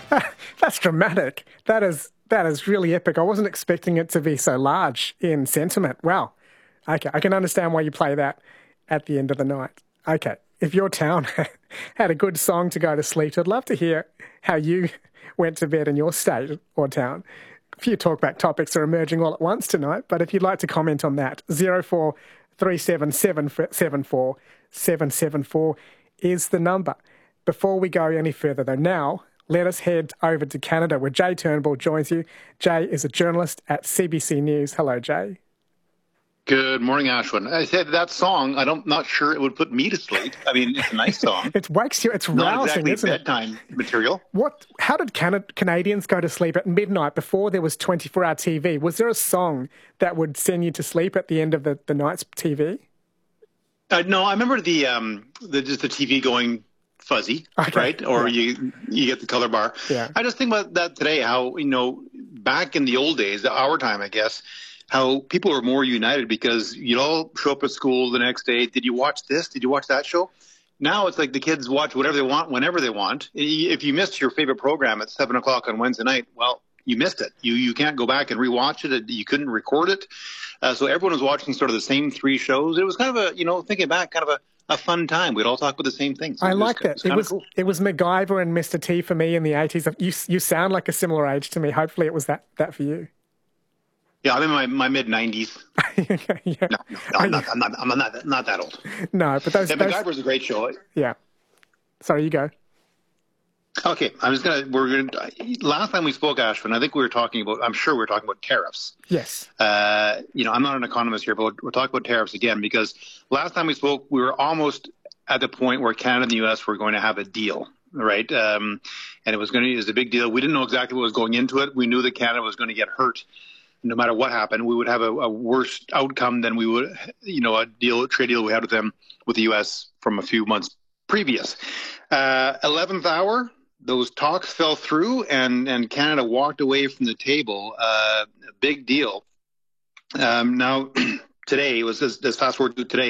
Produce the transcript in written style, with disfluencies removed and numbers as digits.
That's dramatic. That is really epic. I wasn't expecting it to be so large in sentiment. Wow. Okay, I can understand why you play that at the end of the night. Okay, if your town had a good song to go to sleep to, I'd love to hear how you went to bed in your state or town. A few talkback topics are emerging all at once tonight, but if you'd like to comment on that, 0437 is the number. Before we go any further, though, now let us head over to Canada where Jay Turnbull joins you. Jay is a journalist at CBC News. Hello, Jay. Good morning, Ashwin. I said that song, not sure it would put me to sleep. I mean, it's a nice song. It wakes you, it's not rousing, exactly isn't bedtime material. How did Canadians go to sleep at midnight before there was 24-hour TV? Was there a song that would send you to sleep at the end of the night's TV? No, I remember the TV going fuzzy, okay, right? Or you get the color bar. Yeah. I just think about that today, how, back in the old days, our time, I guess, how people were more united because you'd all show up at school the next day. Did you watch this? Did you watch that show? Now it's like the kids watch whatever they want, whenever they want. If you missed your favorite program at 7 o'clock on Wednesday night, well, you missed it. You can't go back and rewatch it. You couldn't record it. So everyone was watching sort of the same three shows. It was kind of thinking back, kind of a fun time. We'd all talk about the same things. I like that. It was MacGyver and Mr. T for me in the 80s. You sound like a similar age to me. Hopefully it was that for you. Yeah, I'm in my mid-90s. Okay, yeah. No, I'm not that old. No, but MacGyver's a great show. Yeah. Sorry, you go. Okay, last time we spoke, Ashwin, I'm sure we were talking about tariffs. Yes. I'm not an economist here, but we're talking about tariffs again because last time we spoke, we were almost at the point where Canada and the U.S. were going to have a deal, right? And it was a big deal. We didn't know exactly what was going into it. We knew that Canada was going to get hurt. No matter what happened, we would have a worse outcome than we would, a trade deal we had with the U.S. from a few months previous. 11th hour, those talks fell through, and Canada walked away from the table. A big deal. Now, today, it was this fast forward to today.